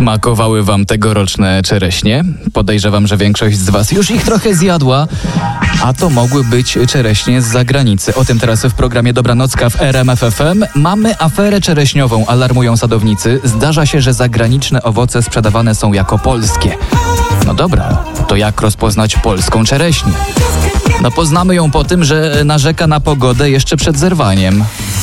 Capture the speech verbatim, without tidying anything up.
Smakowały wam tegoroczne czereśnie? Podejrzewam, że większość z was już ich trochę zjadła, a to mogły być czereśnie z zagranicy. O tym teraz w programie Dobranocka w R M F F M. Mamy aferę czereśniową, alarmują sadownicy. Zdarza się, że zagraniczne owoce sprzedawane są jako polskie. No dobra, to jak rozpoznać polską czereśnię? No poznamy ją po tym, że narzeka na pogodę jeszcze przed zerwaniem.